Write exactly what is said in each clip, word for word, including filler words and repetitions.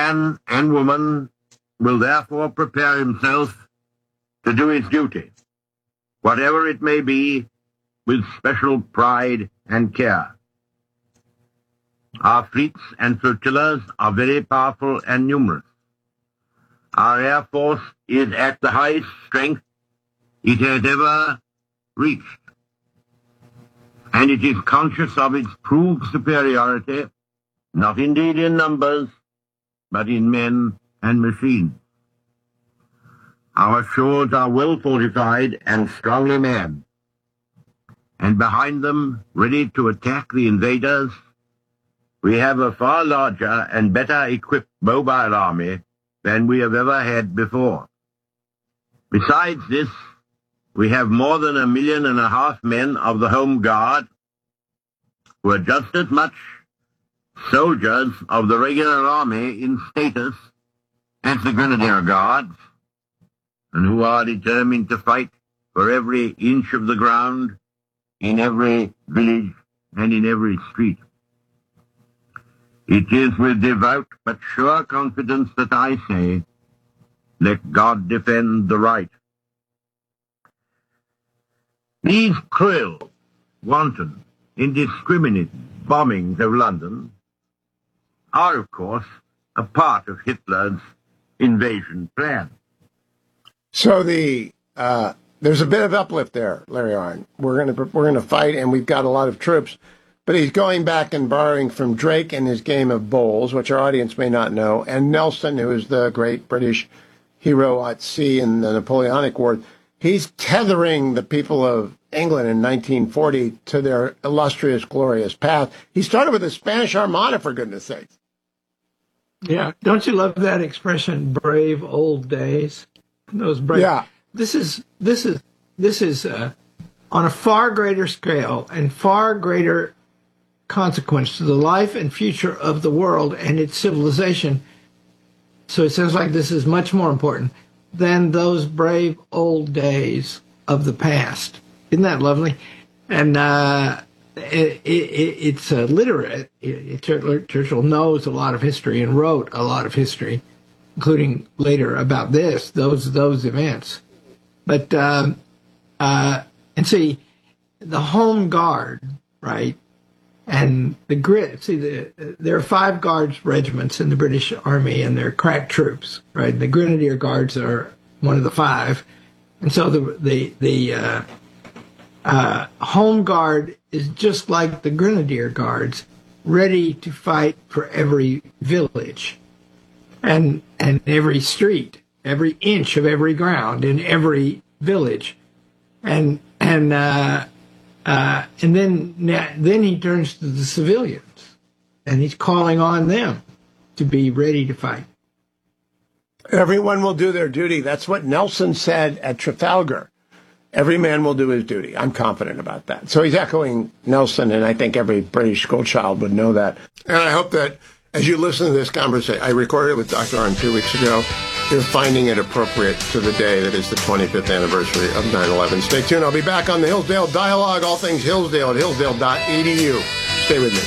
man and woman will therefore prepare himself to do his duty, whatever it may be, with special pride and care. Our fleets and flotillas are very powerful and numerous. Our Air Force is at the highest strength it has ever reached, and it is conscious of its proved superiority, not indeed in numbers, but in men and machines. Our shores are well fortified and strongly manned, and behind them, ready to attack the invaders, we have a far larger and better equipped mobile army than we have ever had before. Besides this, we have more than a million and a half men of the Home Guard, who are just as much soldiers of the regular army in status as the Grenadier Guards, and who are determined to fight for every inch of the ground, in every village, and in every street. It is with devout but sure confidence that I say, let God defend the right. These cruel, wanton, indiscriminate bombings of London are, of course, a part of Hitler's invasion plan. So the uh, there's a bit of uplift there, Larry Arnn. We're going to we're going to fight, and we've got a lot of troops. But he's going back and borrowing from Drake and his game of bowls, which our audience may not know, and Nelson, who is the great British hero at sea in the Napoleonic Wars. He's tethering the people of England in nineteen forty to their illustrious, glorious past. He started with the Spanish Armada, for goodness sakes. Yeah. Don't you love that expression, brave old days? Those brave. Yeah. This is, this is, this is uh, on a far greater scale and far greater consequence to the life and future of the world and its civilization. So it sounds like this is much more important than those brave old days of the past. Isn't that lovely? And uh, it, it, it's uh, literate. It, it, Churchill knows a lot of history and wrote a lot of history, including later about this, those those events. But, um, uh, and see, the Home Guard, right, and the grid, see, the, there are five Guards regiments in the British Army, and they're crack troops, right? The Grenadier Guards are one of the five. And so the the, the uh, uh, Home Guard is just like the Grenadier Guards, ready to fight for every village and and every street, every inch of every ground in every village. And and uh, uh, and then then he turns to the civilians, and he's calling on them to be ready to fight. Everyone will do their duty. That's what Nelson said at Trafalgar. Every man will do his duty. I'm confident about that. So he's echoing Nelson, and I think every British schoolchild would know that. And I hope that as you listen to this conversation, I recorded it with Doctor Arnn two weeks ago, you're finding it appropriate to the day that is the twenty-fifth anniversary of nine eleven. Stay tuned. I'll be back on the Hillsdale Dialogue, all things Hillsdale at hillsdale dot e d u. Stay with me.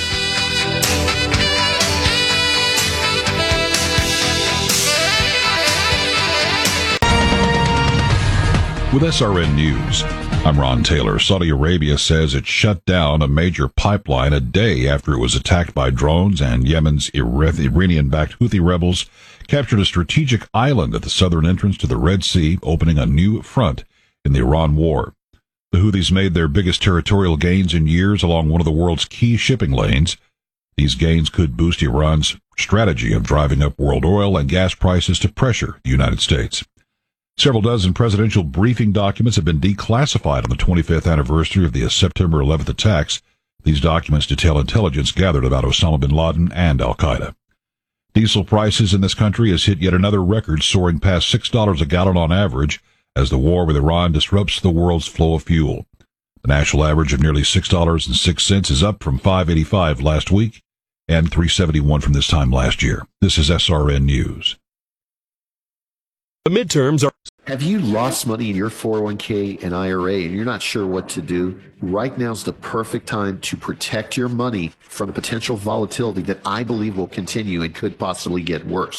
With S R N News, I'm Ron Taylor. Saudi Arabia says it shut down a major pipeline a day after it was attacked by drones, and Yemen's Iranian-backed Houthi rebels captured a strategic island at the southern entrance to the Red Sea, opening a new front in the Iran war. The Houthis made their biggest territorial gains in years along one of the world's key shipping lanes. These gains could boost Iran's strategy of driving up world oil and gas prices to pressure the United States. Several dozen presidential briefing documents have been declassified on the twenty-fifth anniversary of the September eleventh attacks. These documents detail intelligence gathered about Osama bin Laden and al-Qaeda. Diesel prices in this country has hit yet another record, soaring past six dollars a gallon on average as the war with Iran disrupts the world's flow of fuel. The national average of nearly six dollars and six cents is up from five dollars and eighty-five cents last week and three dollars and seventy-one cents from this time last year. This is S R N News. The midterms are... Have you lost money in your four oh one k and I R A and you're not sure what to do? Right now is the perfect time to protect your money from the potential volatility that I believe will continue and could possibly get worse.